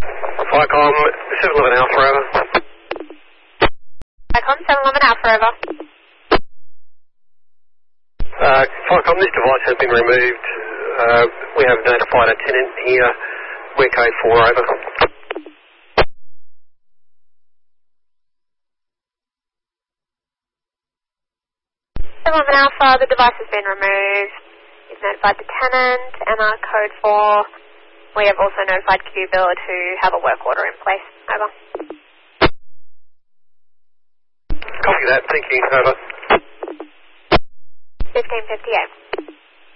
Flycom 711 Alpha over. Flycom 711 Alpha over. Flycom, this device has been removed. We have notified a tenant here. We're code 4 over. 711 Alpha, the device has been removed. You've notified the tenant and our code 4. We have also notified QBill to have a work order in place. Over. Copy that, thank you, over. 1558.